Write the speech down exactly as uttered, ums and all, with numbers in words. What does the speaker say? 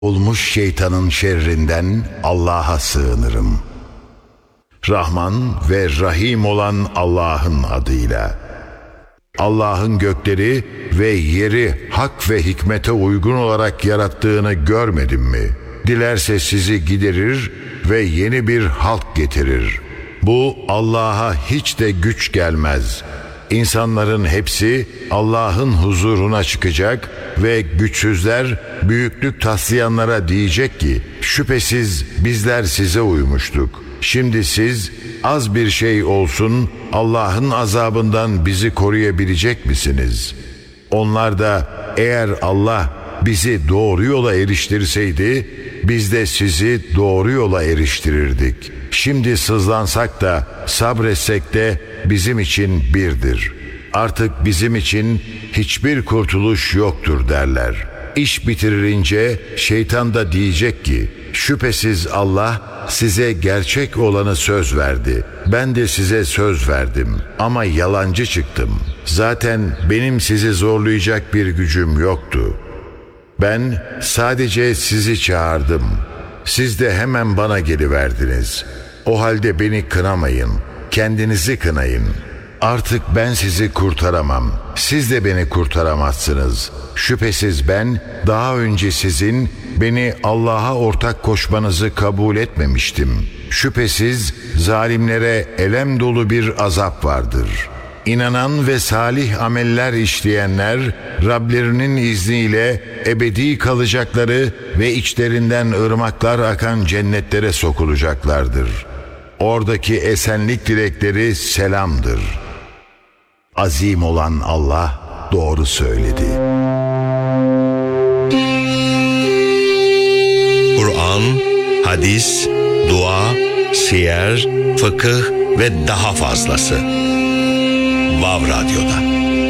Olmuş şeytanın şerrinden Allah'a sığınırım. Rahman ve Rahim olan Allah'ın adıyla. Allah'ın gökleri ve yeri hak ve hikmete uygun olarak yarattığını görmedin mi? Dilerse sizi giderir ve yeni bir halk getirir. Bu Allah'a hiç de güç gelmez. İnsanların hepsi Allah'ın huzuruna çıkacak ve güçsüzler büyüklük taslayanlara diyecek ki, şüphesiz bizler size uymuştuk. Şimdi siz az bir şey olsun Allah'ın azabından bizi koruyabilecek misiniz? Onlar da eğer Allah bizi doğru yola eriştirseydi biz de sizi doğru yola eriştirirdik. Şimdi sızlansak da sabretsek de bizim için birdir. Artık bizim için hiçbir kurtuluş yoktur derler. İş bitirilince şeytan da diyecek ki, şüphesiz Allah size gerçek olanı söz verdi. Ben de size söz verdim ama yalancı çıktım. Zaten benim sizi zorlayacak bir gücüm yoktu. Ben sadece sizi çağırdım. Siz de hemen bana geliverdiniz. O halde beni kınamayın, kendinizi kınayın. Artık ben sizi kurtaramam. Siz de beni kurtaramazsınız. Şüphesiz ben daha önce sizin beni Allah'a ortak koşmanızı kabul etmemiştim. Şüphesiz zalimlere elem dolu bir azap vardır. İnanan ve salih ameller işleyenler Rablerinin izniyle ebedi kalacakları ve içlerinden ırmaklar akan cennetlere sokulacaklardır. Oradaki esenlik dilekleri selamdır. Azim olan Allah doğru söyledi. Kur'an, hadis, dua, siyer, fıkıh ve daha fazlası. Vav Radyo'da.